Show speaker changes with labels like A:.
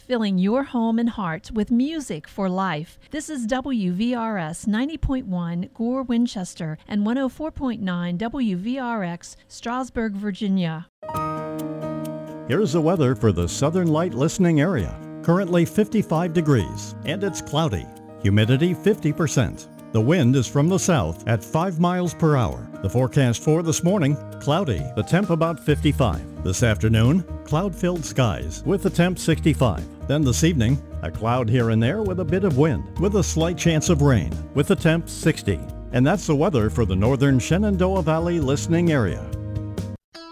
A: filling your home and heart with music for life. This is WVRS 90.1 Gore, Winchester, and 104.9 WVRX, Strasburg, Virginia.
B: Here's the weather for the Southern Light listening area. Currently 55 degrees, and it's cloudy. Humidity 50%. The wind is from the south at 5 miles per hour. The forecast for this morning, cloudy, the temp about 55. This afternoon, cloud-filled skies with the temp 65. Then this evening, a cloud here and there with a bit of wind, with a slight chance of rain, with the temp 60. And that's the weather for the northern Shenandoah Valley listening area.